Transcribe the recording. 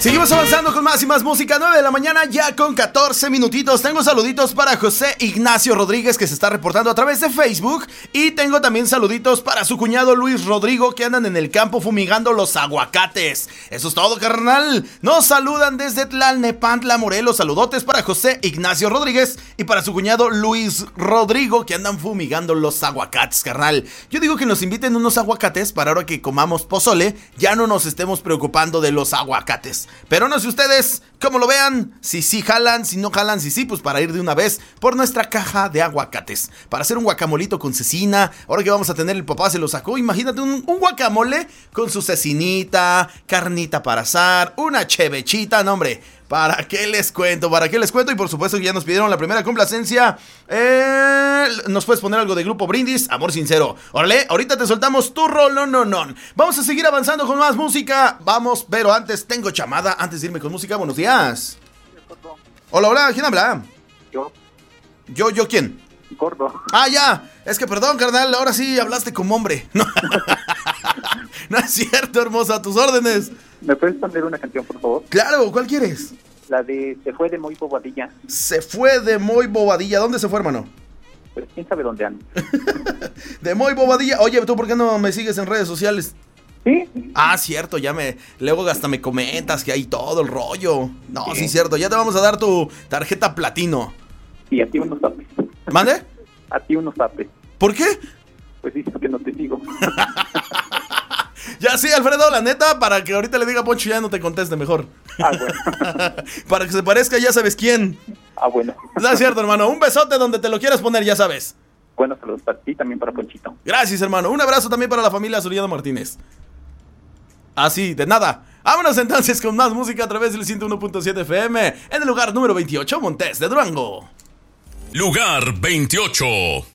Seguimos avanzando con más y más música. 9 de la mañana ya con 14 minutitos. Tengo saluditos para José Ignacio Rodríguez, que se está reportando a través de Facebook. Y tengo también saluditos para su cuñado Luis Rodrigo, que andan en el campo fumigando los aguacates. Eso es todo, carnal. Nos saludan desde Tlalnepantla, Morelos. Saludotes para José Ignacio Rodríguez y para su cuñado Luis Rodrigo, que andan fumigando los aguacates, carnal. Yo digo que nos inviten unos aguacates para ahora que comamos pozole, ya no nos estemos preocupando de los aguacates. Pero no sé ustedes cómo lo vean, si sí jalan, si no jalan, si sí, pues para ir de una vez por nuestra caja de aguacates. Para hacer un guacamolito con cecina, ahora que vamos a tener, el papá se lo sacó, imagínate un guacamole con su cecinita, carnita para asar, una chevechita, no hombre. ¿Para qué les cuento? ¿Para qué les cuento? Y por supuesto que ya nos pidieron la primera complacencia. ¿Nos puedes poner algo de Grupo Brindis? Amor Sincero. Órale, ahorita te soltamos tu rolón, no. Vamos a seguir avanzando con más música. Vamos, pero antes tengo chamada. Antes de irme con música, buenos días. Hola, ¿quién habla? Yo. ¿Yo quién? Gordo. Ah, ya. Es que perdón, carnal, ahora sí hablaste como hombre. No, no es cierto, hermosa, a tus órdenes. ¿Me puedes poner una canción, por favor? Claro, ¿cuál quieres? La de Se fue de Muy Bobadilla. Se fue de Muy Bobadilla. ¿Dónde se fue, hermano? Pues quién sabe dónde anda. De Muy Bobadilla. Oye, ¿tú por qué no me sigues en redes sociales? ¿Sí? Ah, cierto, luego hasta me comentas que hay todo el rollo. No, sí, cierto, ya te vamos a dar tu tarjeta platino. Y a ti unos zapes. ¿Mande? A ti unos zapes. ¿Por qué? Pues dices que no te sigo. Ya sí, Alfredo, la neta, para que ahorita le diga a Poncho ya no te conteste mejor. Ah, bueno. Para que se parezca ya sabes quién. Ah, bueno. No es cierto, hermano, un besote donde te lo quieras poner, ya sabes. Bueno, saludos para ti, también para Ponchito. Gracias, hermano, un abrazo también para la familia Soriano Martínez. Así, de nada. Vámonos entonces con más música a través del 101.7 FM en el lugar número 28, Montes de Durango. Lugar 28.